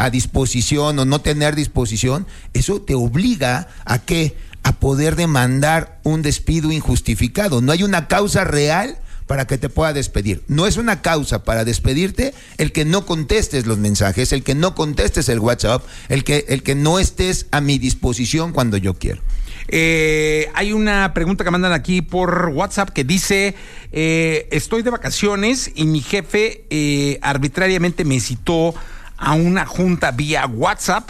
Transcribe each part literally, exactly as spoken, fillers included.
a disposición o no tener disposición, eso te obliga a ¿qué? A poder demandar un despido injustificado. No hay una causa real para que te pueda despedir. No es una causa para despedirte el que no contestes los mensajes, el que no contestes el WhatsApp, el que, el que no estés a mi disposición cuando yo quiero. Eh, hay una pregunta que mandan aquí por WhatsApp que dice, eh, estoy de vacaciones y mi jefe eh, arbitrariamente me citó a una junta vía WhatsApp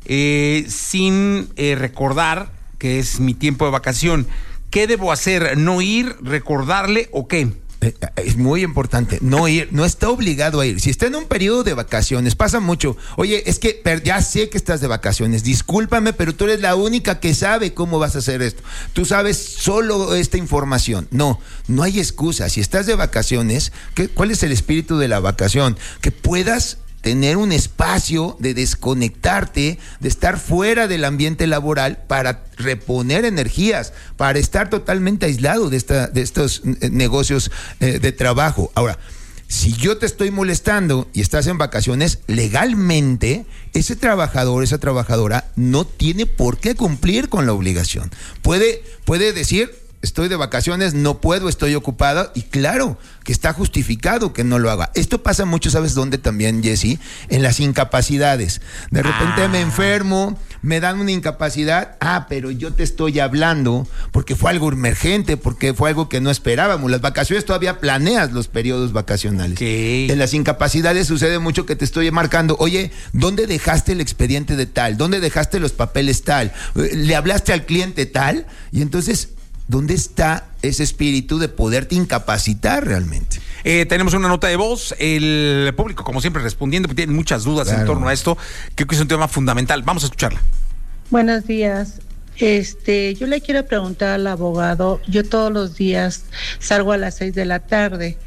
eh, sin eh, recordar que es mi tiempo de vacación. ¿Qué debo hacer? ¿No ir, recordarle o qué? Es muy importante no ir, no está obligado a ir. Si está en un periodo de vacaciones, pasa mucho. Oye, es que ya sé que estás de vacaciones, discúlpame, pero tú eres la única que sabe cómo vas a hacer esto. Tú sabes solo esta información. No, no hay excusa. Si estás de vacaciones, ¿qué, ¿cuál es el espíritu de la vacación? Que puedas tener un espacio de desconectarte, de estar fuera del ambiente laboral para reponer energías, para estar totalmente aislado de, esta, de estos negocios eh, de trabajo. Ahora, si yo te estoy molestando y estás en vacaciones, legalmente ese trabajador, esa trabajadora no tiene por qué cumplir con la obligación. Puede, puede decir, estoy de vacaciones, no puedo, estoy ocupado, y claro que está justificado que no lo haga. Esto pasa mucho, ¿sabes dónde también, Jesse? En las incapacidades. De repente ah. me enfermo, me dan una incapacidad, ah, pero yo te estoy hablando porque fue algo emergente, porque fue algo que no esperábamos. Las vacaciones todavía planeas los periodos vacacionales. Okay. En las incapacidades sucede mucho que te estoy marcando, oye, ¿dónde dejaste el expediente de tal? ¿Dónde dejaste los papeles tal? ¿Le hablaste al cliente tal? Y entonces, ¿dónde está ese espíritu de poderte incapacitar realmente? Eh, tenemos una nota de voz, el público, como siempre, respondiendo, porque tienen muchas dudas claro. en torno a esto. Creo que es un tema fundamental. Vamos a escucharla. Buenos días. Este, yo le quiero preguntar al abogado, yo todos los días salgo a las seis de la tarde,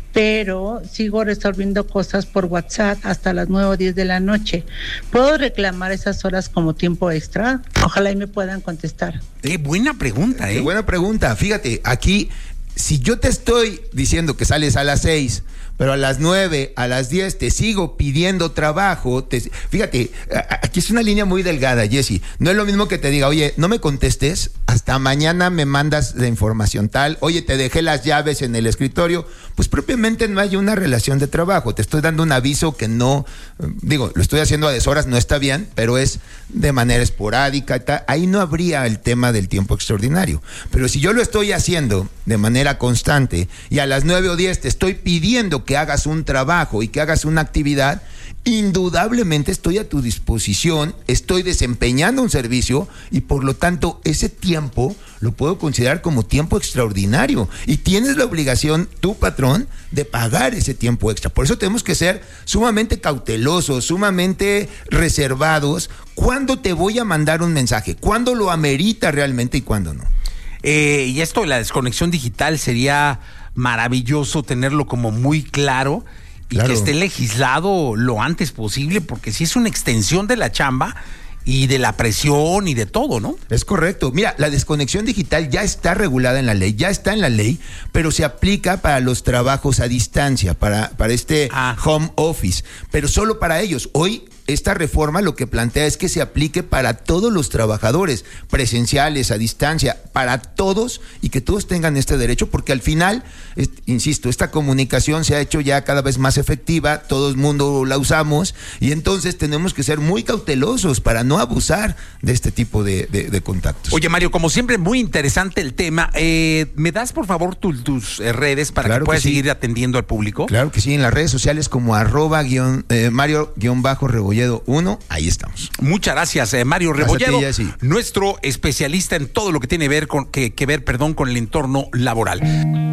pero sigo resolviendo cosas por WhatsApp hasta las nueve o diez de la noche. ¿Puedo reclamar esas horas como tiempo extra? Ojalá y me puedan contestar. Eh, buena pregunta, ¿eh? Qué buena pregunta. Fíjate, aquí, si yo te estoy diciendo que sales a las seis, pero a las nueve, a las diez te sigo pidiendo trabajo, te, fíjate, aquí es una línea muy delgada, Jesse. No es lo mismo que te diga, oye, no me contestes, hasta mañana me mandas la información tal, oye, te dejé las llaves en el escritorio. Pues propiamente no hay una relación de trabajo, te estoy dando un aviso que no, digo, lo estoy haciendo a deshoras, no está bien, pero es de manera esporádica, tal. Ahí no habría el tema del tiempo extraordinario. Pero si yo lo estoy haciendo de manera constante y a las nueve o diez te estoy pidiendo que hagas un trabajo y que hagas una actividad, indudablemente estoy a tu disposición, estoy desempeñando un servicio y por lo tanto ese tiempo lo puedo considerar como tiempo extraordinario y tienes la obligación, tu patrón, de pagar ese tiempo extra. Por eso tenemos que ser sumamente cautelosos, sumamente reservados. ¿Cuándo te voy a mandar un mensaje? ¿Cuándo lo amerita realmente y cuándo no? Eh, y esto de la desconexión digital sería maravilloso tenerlo como muy claro y claro. que esté legislado lo antes posible, porque si es una extensión de la chamba y de la presión y de todo, ¿no? Es correcto. Mira, la desconexión digital ya está regulada en la ley, ya está en la ley, pero se aplica para los trabajos a distancia, para, para este ah. home office, pero solo para ellos. Hoy esta reforma lo que plantea es que se aplique para todos los trabajadores, presenciales, a distancia, para todos, y que todos tengan este derecho, porque al final, es, insisto, esta comunicación se ha hecho ya cada vez más efectiva, todo el mundo la usamos, y entonces tenemos que ser muy cautelosos para no abusar de este tipo de, de, de contactos. Oye, Mario, como siempre, muy interesante el tema. Eh, ¿Me das, por favor, tu, tus eh, redes para claro que puedas que sí. seguir atendiendo al público? Claro que sí, en las redes sociales como arroba guión, eh, Mario guión bajo Rebolledo uno, ahí estamos. Muchas gracias, eh, Mario Rebolledo, ti, sí. nuestro especialista en todo lo que tiene ver con, que, que ver, perdón, con el entorno laboral.